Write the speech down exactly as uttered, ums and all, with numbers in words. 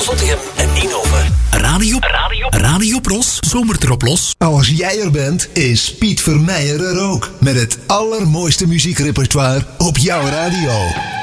Zottegem en Ninove. Radio, Radio, Radio Pros, zomert erop los. Als jij er bent, is Piet Vermeijer er ook. Met het allermooiste muziekrepertoire op jouw radio.